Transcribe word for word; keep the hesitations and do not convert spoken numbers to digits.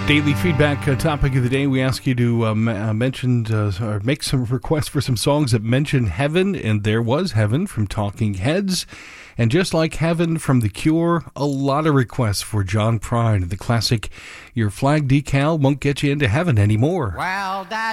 Daily feedback uh, topic of the day. We ask you to uh, m- uh, mention uh, or make some requests for some songs that mention heaven, and there was Heaven from Talking Heads. And just like Heaven from The Cure, a lot of requests for John Prine, the classic Your Flag Decal Won't Get You Into Heaven Anymore. Well, that